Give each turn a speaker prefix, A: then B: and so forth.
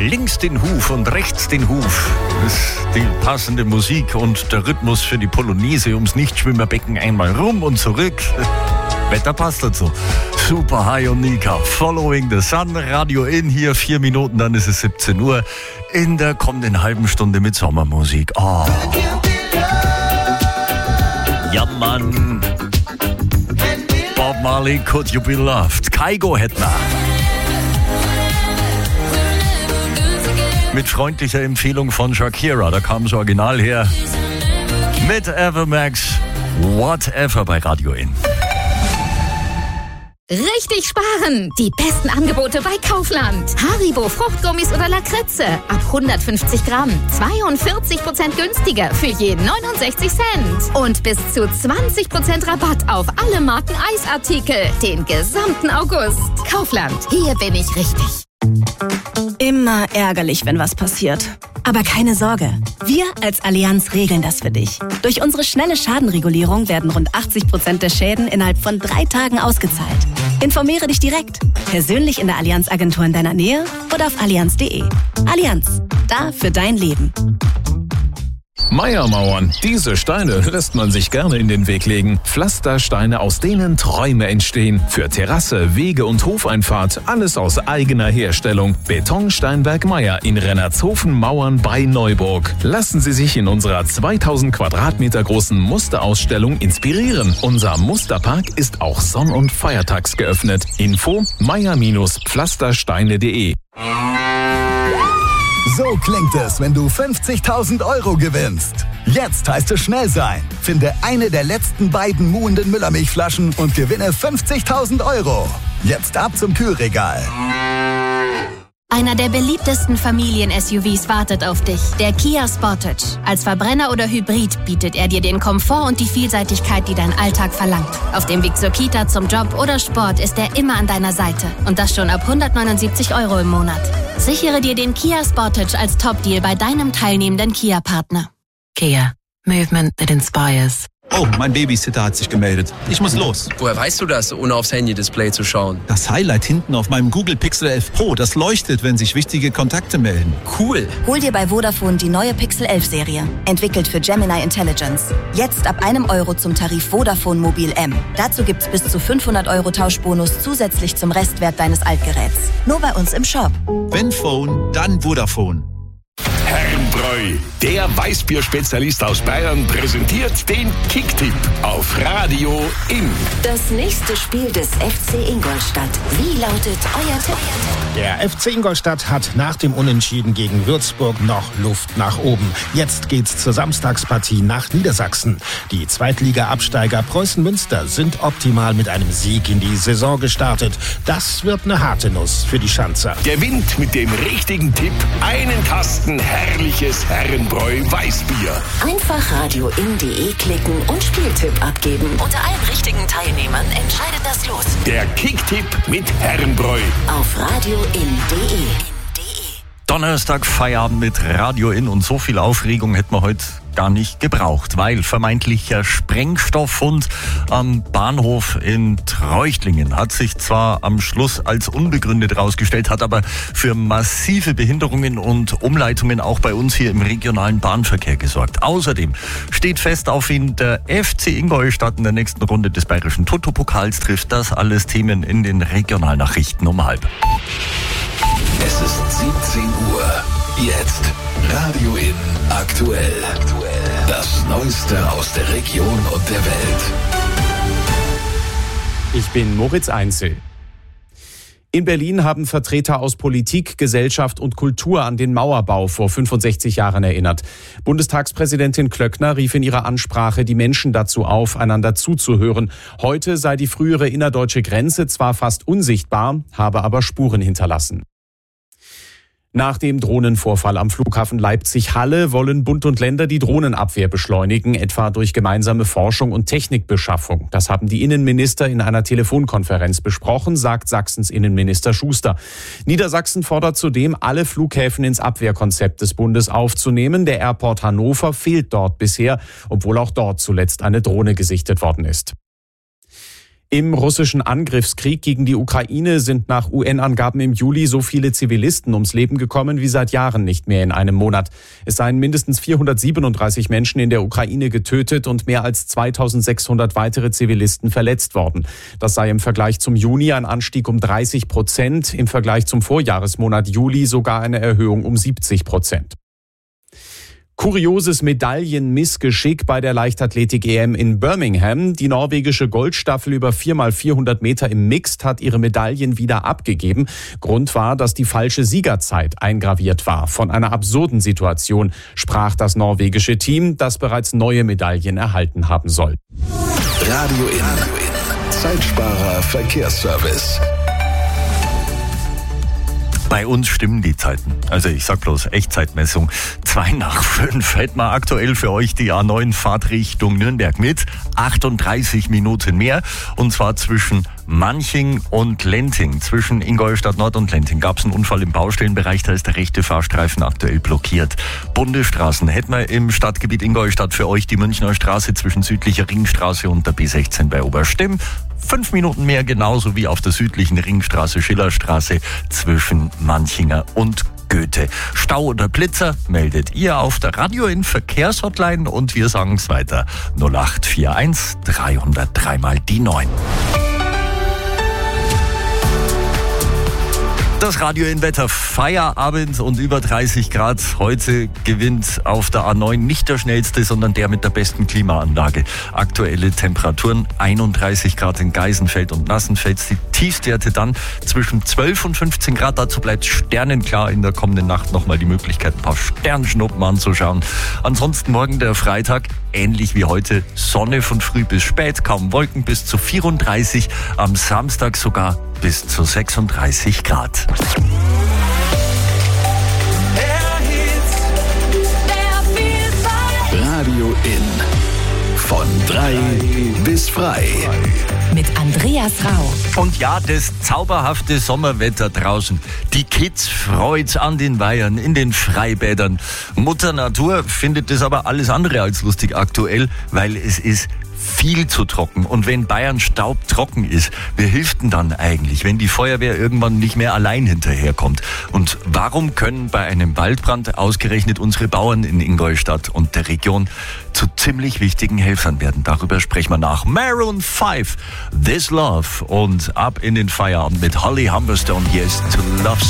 A: links den Huf und rechts den Huf. Das ist die passende Musik und der Rhythmus für die Polonaise ums Nichtschwimmerbecken einmal rum und zurück. Wetter passt dazu. Super High und Nika, Following the Sun, Radio In hier, 4 Minuten, dann ist es 17 Uhr. In der kommenden halben Stunde mit Sommermusik. Oh. Ja, Mann. Bob Marley, Could You Be Loved? Kygo Hettner. Mit freundlicher Empfehlung von Shakira, da kam das Original her. Mit Evermax, Whatever bei Radio In.
B: Richtig sparen! Die besten Angebote bei Kaufland. Haribo Fruchtgummis oder Lakritze ab 150 Gramm. 42% günstiger für je 69 Cent. Und bis zu 20% Rabatt auf alle Marken Eisartikel. Den gesamten August. Kaufland, hier bin ich richtig.
C: Immer ärgerlich, wenn was passiert. Aber keine Sorge, wir als Allianz regeln das für dich. Durch unsere schnelle Schadenregulierung werden rund 80% der Schäden innerhalb von 3 Tagen ausgezahlt. Informiere dich direkt, persönlich in der Allianz-Agentur in deiner Nähe oder auf allianz.de. Allianz, da für dein Leben.
D: Meiermauern. Diese Steine lässt man sich gerne in den Weg legen. Pflastersteine, aus denen Träume entstehen. Für Terrasse, Wege und Hofeinfahrt. Alles aus eigener Herstellung. Beton Steinberg Meier in Rennertshofen Mauern bei Neuburg. Lassen Sie sich in unserer 2000 Quadratmeter großen Musterausstellung inspirieren. Unser Musterpark ist auch sonn- und feiertags geöffnet. Info meier-pflastersteine.de.
E: So klingt es, wenn du 50.000 Euro gewinnst. Jetzt heißt es schnell sein. Finde eine der letzten beiden muhenden Müllermilchflaschen und gewinne 50.000 Euro. Jetzt ab zum Kühlregal.
F: Einer der beliebtesten Familien-SUVs wartet auf dich, der Kia Sportage. Als Verbrenner oder Hybrid bietet er dir den Komfort und die Vielseitigkeit, die dein Alltag verlangt. Auf dem Weg zur Kita, zum Job oder Sport ist er immer an deiner Seite. Und das schon ab 179 Euro im Monat. Sichere dir den Kia Sportage als Top-Deal bei deinem teilnehmenden Kia-Partner.
G: Kia. Movement that inspires.
H: Oh, mein Babysitter hat sich gemeldet. Ich muss los.
I: Woher weißt du das, ohne aufs Handy-Display zu schauen?
H: Das Highlight hinten auf meinem Google Pixel 11 Pro, das leuchtet, wenn sich wichtige Kontakte melden.
I: Cool.
C: Hol dir bei Vodafone die neue Pixel 11 Serie. Entwickelt für Gemini Intelligence. Jetzt ab €1 zum Tarif Vodafone Mobil M. Dazu gibt's bis zu 500 Euro Tauschbonus zusätzlich zum Restwert deines Altgeräts. Nur bei uns im Shop.
H: Wenn Phone, dann Vodafone.
J: Herrenbräu, der Weißbier-Spezialist aus Bayern, präsentiert den Kicktipp auf Radio In.
K: Das nächste Spiel des FC Ingolstadt. Wie lautet euer Tipp?
L: Der FC Ingolstadt hat nach dem Unentschieden gegen Würzburg noch Luft nach oben. Jetzt geht's zur Samstagspartie nach Niedersachsen. Die Zweitliga-Absteiger Preußen Münster sind optimal mit einem Sieg in die Saison gestartet. Das wird eine harte Nuss für die Schanzer.
J: Gewinnt mit dem richtigen Tipp einen Kasten herrliches Herrenbräu Weißbier.
K: Einfach radioin.de klicken und Spieltipp abgeben. Unter allen richtigen Teilnehmern entscheidet das Los.
J: Der Kicktipp mit Herrenbräu.
K: Auf radioin.de.
A: Donnerstag Feierabend mit Radio In und so viel Aufregung hätten wir heute gar nicht gebraucht, weil vermeintlicher Sprengstofffund am Bahnhof in Treuchtlingen hat sich zwar am Schluss als unbegründet herausgestellt, hat aber für massive Behinderungen und Umleitungen auch bei uns hier im regionalen Bahnverkehr gesorgt. Außerdem steht fest, auf wen der FC Ingolstadt in der nächsten Runde des bayerischen Toto-Pokals trifft. Das alles Themen in den Regionalnachrichten um 12:30.
J: Es ist 17 Uhr. Jetzt Radio In aktuell. Das Neueste aus der Region und der Welt.
M: Ich bin Moritz Einzel. In Berlin haben Vertreter aus Politik, Gesellschaft und Kultur an den Mauerbau vor 65 Jahren erinnert. Bundestagspräsidentin Klöckner rief in ihrer Ansprache die Menschen dazu auf, einander zuzuhören. Heute sei die frühere innerdeutsche Grenze zwar fast unsichtbar, habe aber Spuren hinterlassen. Nach dem Drohnenvorfall am Flughafen Leipzig-Halle wollen Bund und Länder die Drohnenabwehr beschleunigen, etwa durch gemeinsame Forschung und Technikbeschaffung. Das haben die Innenminister in einer Telefonkonferenz besprochen, sagt Sachsens Innenminister Schuster. Niedersachsen fordert zudem, alle Flughäfen ins Abwehrkonzept des Bundes aufzunehmen. Der Airport Hannover fehlt dort bisher, obwohl auch dort zuletzt eine Drohne gesichtet worden ist. Im russischen Angriffskrieg gegen die Ukraine sind nach UN-Angaben im Juli so viele Zivilisten ums Leben gekommen wie seit Jahren nicht mehr in einem Monat. Es seien mindestens 437 Menschen in der Ukraine getötet und mehr als 2600 weitere Zivilisten verletzt worden. Das sei im Vergleich zum Juni ein Anstieg um 30%, im Vergleich zum Vorjahresmonat Juli sogar eine Erhöhung um 70%. Kurioses Medaillenmissgeschick bei der Leichtathletik-EM in Birmingham. Die norwegische Goldstaffel über 4x400 Meter im Mixed hat ihre Medaillen wieder abgegeben. Grund war, dass die falsche Siegerzeit eingraviert war. Von einer absurden Situation sprach das norwegische Team, das bereits neue Medaillen erhalten haben soll.
J: Radio in. Zeitsparer Verkehrsservice.
A: Bei uns stimmen die Zeiten. Also ich sag bloß Echtzeitmessung. 5:02 hätten wir aktuell für euch die A9 Fahrtrichtung Nürnberg mit 38 Minuten mehr. Und zwar zwischen Manching und Lenting. Zwischen Ingolstadt Nord und Lenting gab es einen Unfall im Baustellenbereich. Da ist der rechte Fahrstreifen aktuell blockiert. Bundesstraßen hätten wir im Stadtgebiet Ingolstadt für euch die Münchner Straße zwischen südlicher Ringstraße und der B16 bei Oberstimm. 5 Minuten mehr, genauso wie auf der südlichen Ringstraße, Schillerstraße zwischen Manchinger und Goethe. Stau oder Blitzer meldet ihr auf der Radio in Verkehrshotline und wir sagen es weiter. 0841 303 mal die 9. Das Radio in Wetter, Feierabend und über 30 Grad. Heute gewinnt auf der A9 nicht der schnellste, sondern der mit der besten Klimaanlage. Aktuelle Temperaturen 31 Grad in Geisenfeld und Nassenfels. Die Tiefstwerte dann zwischen 12 und 15 Grad. Dazu bleibt sternenklar in der kommenden Nacht nochmal die Möglichkeit, ein paar Sternschnuppen anzuschauen. Ansonsten morgen der Freitag, ähnlich wie heute, Sonne von früh bis spät, kaum Wolken bis zu 34. Am Samstag sogar bis zu 36 Grad.
J: Radio in. Von 3 bis frei.
K: Mit Andreas Rau.
A: Und ja, das zauberhafte Sommerwetter draußen. Die Kids freut's an den Weihern, in den Freibädern. Mutter Natur findet das aber alles andere als lustig aktuell, weil es ist viel zu trocken. Und wenn Bayern staubtrocken ist, wer hilft denn dann eigentlich, wenn die Feuerwehr irgendwann nicht mehr allein hinterherkommt? Und warum können bei einem Waldbrand ausgerechnet unsere Bauern in Ingolstadt und der Region zu ziemlich wichtigen Helfern werden? Darüber sprechen wir nach. Maroon 5, This Love und ab in den Feierabend mit Holly Humberstone. Yes to Love.